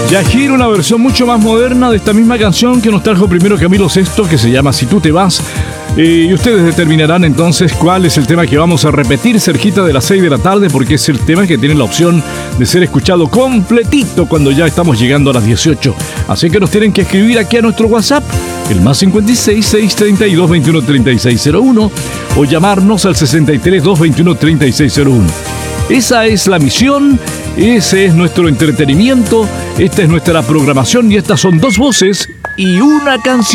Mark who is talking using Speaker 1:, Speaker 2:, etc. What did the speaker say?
Speaker 1: Yajir, una versión mucho más moderna de esta misma canción que nos trajo primero Camilo Sesto, que se llama Si tú te vas. Y ustedes determinarán entonces cuál es el tema que vamos a repetir cerquita de las 6 de la tarde, porque es el tema que tiene la opción de ser escuchado completito cuando ya estamos llegando a las 18. Así que nos tienen que escribir aquí a nuestro WhatsApp, el más 56 632 21 3601, o llamarnos al 63 221 3601. Esa es la misión, ese es nuestro entretenimiento, esta es nuestra programación y estas son dos voces y una canción.